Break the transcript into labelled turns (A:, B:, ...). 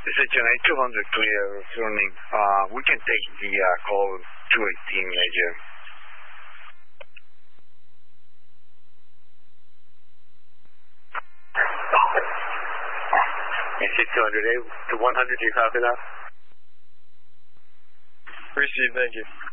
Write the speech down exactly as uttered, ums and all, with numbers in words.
A: This is Chennai two hundred clear, running. Uh, we can take the uh, call two eighteen, Major.
B: A C two hundred, A to one hundred, do you copy that?
C: Received, thank you.